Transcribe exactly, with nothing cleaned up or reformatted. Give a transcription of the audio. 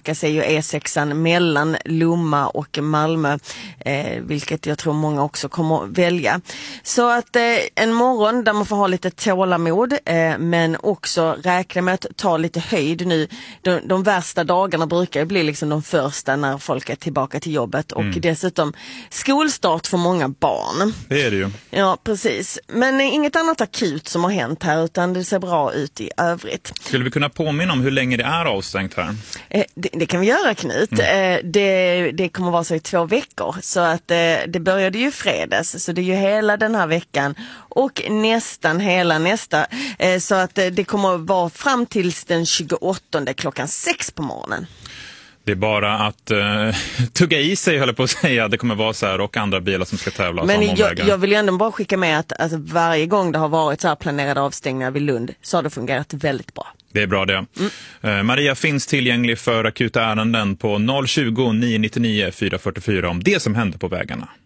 avstakkas är ju E sexan mellan Lomma och Malmö, eh, vilket jag tror många också kommer välja. Så att eh, en morgon där man får ha lite tålamod, eh, men också räkna med att ta lite höjd nu. De, de värsta dagarna brukar ju bli liksom de första när folk är tillbaka till jobbet, och mm. dessutom skolstart för många barn. Det är det ju. Ja, precis. Men eh, inget annat akut som har hänt här, utan det ser bra ut i övrigt. Skulle vi kunna påminna om hur länge det är avstängt här? Eh, det, det kan vi göra, Knut. Mm. Eh, det, det kommer vara så i två veckor. Så att eh, det började ju fredags. Så det är ju hela den här veckan och nästan hela nästa. Eh, så att eh, det kommer vara fram tills den tjugoåttonde klockan sex på morgonen. Det är bara att uh, tugga i sig, höll jag på att säga. Det kommer vara så här, och andra bilar som ska tävla. Men jag, jag vill ju ändå bara skicka med att alltså, varje gång det har varit så här planerade avstängningar vid Lund så har det fungerat väldigt bra. Det är bra det. Mm. Uh, Maria finns tillgänglig för akuta ärenden på noll tjugo, nio nittionio, fyra fyrtiofyra om det som händer på vägarna.